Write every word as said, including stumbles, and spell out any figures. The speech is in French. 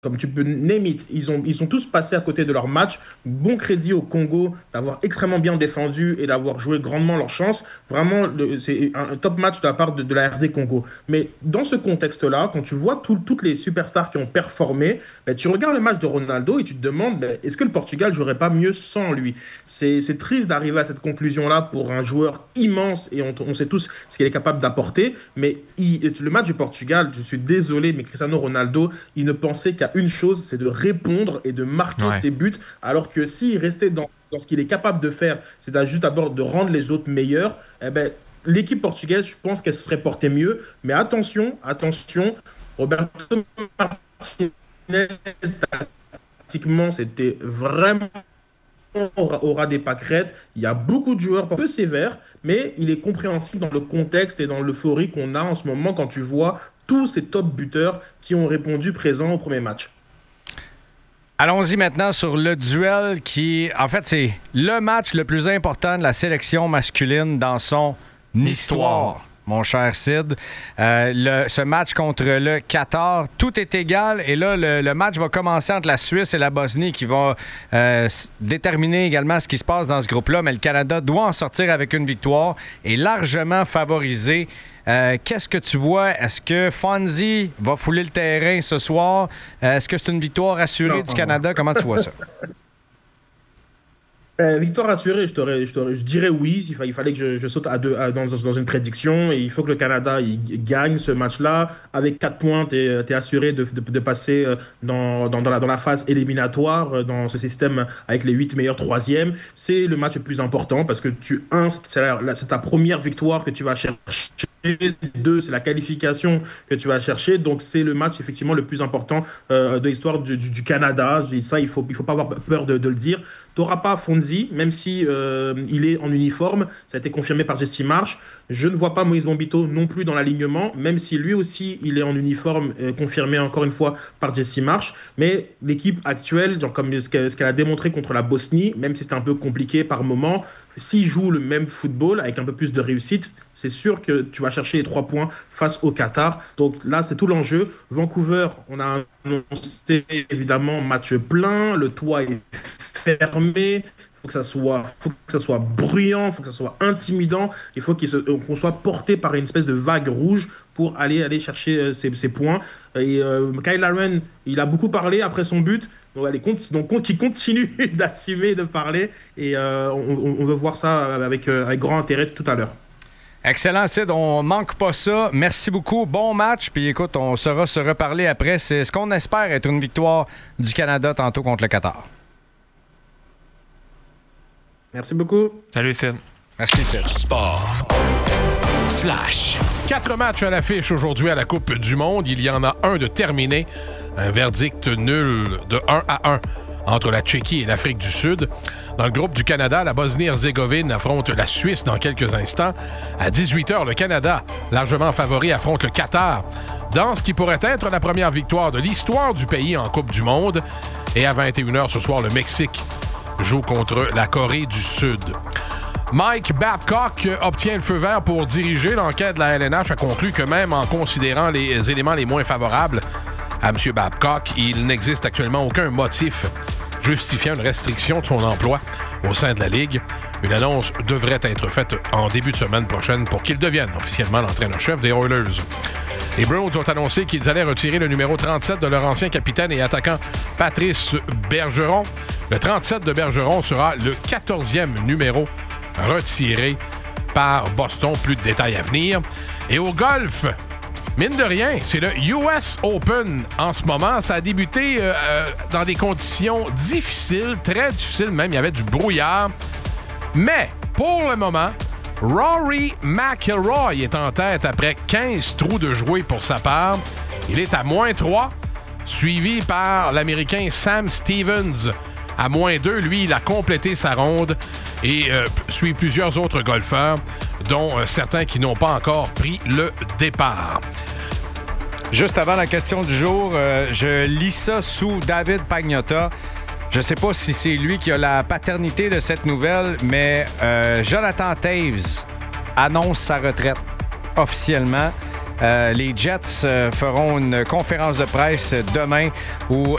comme tu peux name it, ils, ont, ils sont tous passés à côté de leur match. Bon crédit au Congo d'avoir extrêmement bien défendu et d'avoir joué grandement leur chance. Vraiment, le- c'est un, un top match de la part de, de la R D Congo. Mais dans ce contexte-là, quand tu vois tout- toutes les superstars qui ont performé, ben, tu regardes le match de Ronaldo et tu te demandes, ben, est-ce que le Portugal jouerait pas mieux sans lui? C'est c'est triste d'arriver à cette conclusion-là pour un joueur immense et on, on sait tous ce qu'il est capable d'apporter. Mais il- le match du Portugal, je suis désolé, mais Cristiano Ronaldo, il ne pensait qu'à une chose, c'est de répondre et de marquer Ouais. ses buts. Alors que s'il restait dans, dans ce qu'il est capable de faire, c'est à juste d'abord de rendre les autres meilleurs, eh ben, l'équipe portugaise, je pense qu'elle se ferait porter mieux. Mais attention, attention, Roberto Martinez, tactiquement, c'était vraiment aura, aura des pâquerettes. Il y a beaucoup de joueurs peu sévères, mais il est compréhensible dans le contexte et dans l'euphorie qu'on a en ce moment quand tu vois tous ces top buteurs qui ont répondu présent au premier match. Allons-y maintenant sur le duel qui, en fait, c'est le match le plus important de la sélection masculine dans son histoire. Mon cher Sid, euh, le, ce match contre le Qatar, tout est égal et là, le, le match va commencer entre la Suisse et la Bosnie qui va euh, déterminer également ce qui se passe dans ce groupe-là, mais le Canada doit en sortir avec une victoire et largement favorisé. Euh, qu'est-ce que tu vois? Est-ce que Fonzie va fouler le terrain ce soir? Euh, est-ce que c'est une victoire assurée Non. du Canada? Comment tu vois ça? Euh, victoire assurée, je, t'aurais- je, t'aurais- je dirais oui. Il, fa- il fallait que je, je saute à deux, à- dans, dans une prédiction. Et il faut que le Canada il, g- gagne ce match-là. Avec quatre points, tu es assuré de, de- de passer euh, dans, dans, dans la, dans la phase éliminatoire, euh, dans ce système avec les huit meilleurs troisièmes. C'est le match le plus important parce que tu, un, c'est la- la- c'est ta première victoire que tu vas chercher. Deux, c'est la qualification que tu vas chercher. Donc, c'est le match effectivement le plus important euh, de l'histoire du, du- du Canada. Je dis ça, il faut, il faut pas avoir peur de, de le dire. Tu n'auras pas Fonzie, même si euh, il est en uniforme. Ça a été confirmé par Jesse Marsh. Je ne vois pas Moïse Bombito non plus dans l'alignement, même si lui aussi, il est en uniforme, euh, confirmé encore une fois par Jesse Marsh. Mais l'équipe actuelle, genre, comme ce qu'elle ce qu'elle a démontré contre la Bosnie, même si c'était un peu compliqué par moment, s'il joue le même football avec un peu plus de réussite, c'est sûr que tu vas chercher les trois points face au Qatar. Donc là, c'est tout l'enjeu. Vancouver, on a annoncé évidemment match plein, le toit est fermé. Il faut que ça soit, faut que ça soit bruyant, il faut que ça soit intimidant. Il faut qu'il se- qu'on soit porté par une espèce de vague rouge pour aller, aller chercher euh, ces, ces points. Et euh, Kyle Laren, il a beaucoup parlé après son but. Donc, allez, compte, donc compte, qu'il continue d'assumer de parler. Et euh, on, on veut voir ça avec, euh, avec grand intérêt tout à l'heure. Excellent, Sid. On manque pas ça. Merci beaucoup. Bon match. Puis écoute, on saura se reparler après. C'est ce qu'on espère être une victoire du Canada tantôt contre le Qatar. Merci beaucoup. Salut, Sid. Merci, Sid. Sport. Flash. Quatre matchs à l'affiche aujourd'hui à la Coupe du Monde. Il y en a un de terminé. Un verdict nul de un à un entre la Tchéquie et l'Afrique du Sud. Dans le groupe du Canada, la Bosnie-Herzégovine affronte la Suisse dans quelques instants. À dix-huit heures, le Canada, largement favori, affronte le Qatar dans ce qui pourrait être la première victoire de l'histoire du pays en Coupe du Monde. Et à vingt et une heures ce soir, le Mexique joue contre la Corée du Sud. Mike Babcock obtient le feu vert pour diriger. L'enquête de la L N H a conclu que même en considérant les éléments les moins favorables à M. Babcock, il n'existe actuellement aucun motif justifiant une restriction de son emploi au sein de la Ligue. Une annonce devrait être faite en début de semaine prochaine pour qu'il devienne officiellement l'entraîneur-chef des Oilers. Les Browns ont annoncé qu'ils allaient retirer le numéro trente-sept de leur ancien capitaine et attaquant Patrice Bergeron. Le trente-sept de Bergeron sera le quatorzième numéro retiré par Boston. Plus de détails à venir. Et au golf, mine de rien, c'est le U S Open en ce moment. Ça a débuté euh, dans des conditions difficiles, très difficiles même. Il y avait du brouillard. Mais, pour le moment, Rory McIlroy est en tête après quinze trous de jouer pour sa part. Il est à moins trois, suivi par l'Américain Sam Stevens à moins deux. Lui, il a complété sa ronde et euh, suit plusieurs autres golfeurs, dont euh, certains qui n'ont pas encore pris le départ. Juste avant la question du jour, euh, je lis ça sous David Pagnotta. Je ne sais pas si c'est lui qui a la paternité de cette nouvelle, mais euh, Jonathan Toews annonce sa retraite officiellement. Euh, les Jets euh, feront une conférence de presse demain où